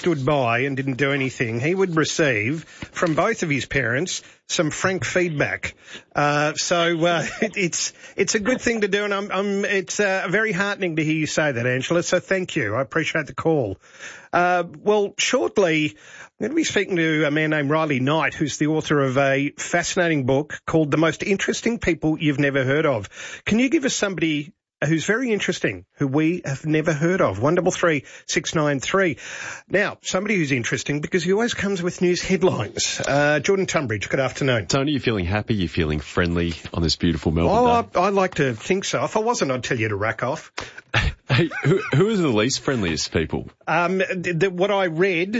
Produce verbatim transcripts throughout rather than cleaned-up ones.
stood by and didn't do anything, he would receive from both of his parents some frank feedback. Uh, so uh, it, it's it's a good thing to do, and I'm, I'm, it's uh, very heartening to hear you say that, Angela, so thank you. I appreciate the call. Uh, well, shortly, I'm going to be speaking to a man named Riley Knight, who's the author of a fascinating book called The Most Interesting People You've Never Heard Of. Can you give us somebody who's very interesting, who we have never heard of? one double three six nine three. Now, somebody who's interesting because he always comes with news headlines. Uh, Jordan Tunbridge, good afternoon. Tony, you feeling happy? You feeling friendly on this beautiful Melbourne oh, day? I, I like to think so. If I wasn't, I'd tell you to rack off. Hey, who, who are the least friendliest people? Um, the, the, what I read,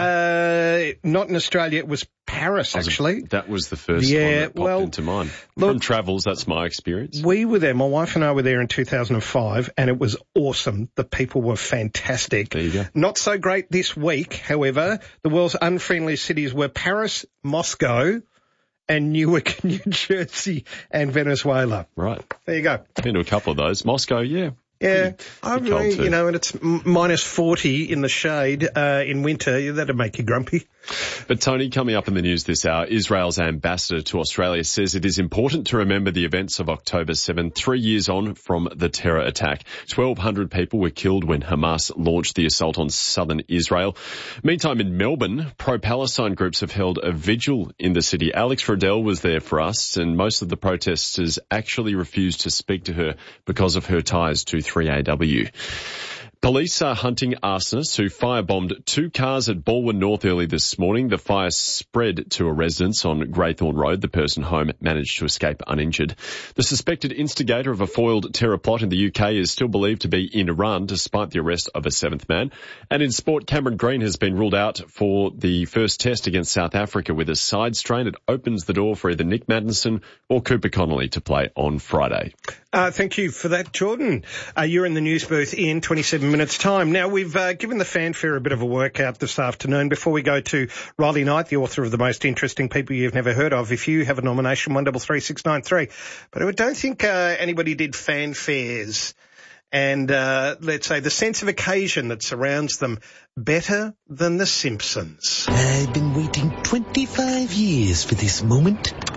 uh, not in Australia, it was Paris, actually. Was, that was the first yeah, one that popped well, into mind. Look, From travels, that's my experience. We were there, my wife and I were there in two thousand five, and it was awesome. The people were fantastic. There you go. Not so great this week, however. The world's unfriendliest cities were Paris, Moscow, and Newark, New Jersey, and Venezuela. Right. There you go. Been to a couple of those. Moscow, yeah. Yeah, I Pretty cold mean, too. you know, and it's m- minus forty in the shade uh, in winter. That'd make you grumpy. But Tony, coming up in the news this hour, Israel's ambassador to Australia says it is important to remember the events of October seventh, three years on from the terror attack. twelve hundred people were killed when Hamas launched the assault on southern Israel. Meantime, in Melbourne, pro-Palestine groups have held a vigil in the city. Alex Riddell was there for us, and most of the protesters actually refused to speak to her because of her ties to three A W. Police are hunting arsonists who firebombed two cars at Baldwin North early this morning. The fire spread to a residence on Greythorn Road. The person home managed to escape uninjured. The suspected instigator of a foiled terror plot in the U K is still believed to be in Iran, despite the arrest of a seventh man. And in sport, Cameron Green has been ruled out for the first test against South Africa with a side strain. It opens the door for either Nick Maddinson or Cooper Connolly to play on Friday. Uh, thank you for that, Jordan. Uh, you're in the news booth in twenty-seven minutes' time. Now, we've uh, given the fanfare a bit of a workout this afternoon. Before we go to Riley Knight, the author of The Most Interesting People You've Never Heard Of, if you have a nomination, one double three six nine three. But I don't think uh, anybody did fanfares and, uh, let's say, the sense of occasion that surrounds them better than The Simpsons. I've been waiting twenty-five years for this moment.